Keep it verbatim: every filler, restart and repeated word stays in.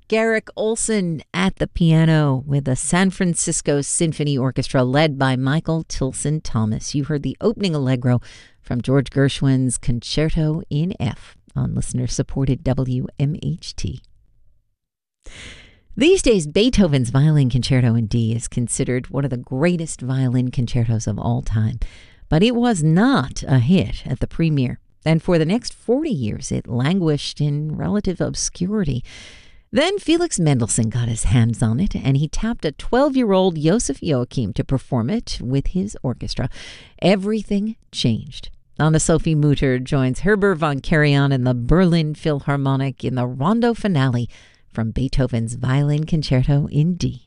Garrick Olson at the piano with the San Francisco Symphony Orchestra led by Michael Tilson Thomas. You heard the opening allegro from George Gershwin's Concerto in F on listener-supported W M H T. These days, Beethoven's Violin Concerto in D is considered one of the greatest violin concertos of all time. But it was not a hit at the premiere, and for the next forty years it languished in relative obscurity. Then Felix Mendelssohn got his hands on it, and he tapped a twelve-year-old Joseph Joachim to perform it with his orchestra. Everything changed. Anna Sophie Mutter joins Herbert von Karajan and the Berlin Philharmonic in the rondo finale from Beethoven's Violin Concerto in D.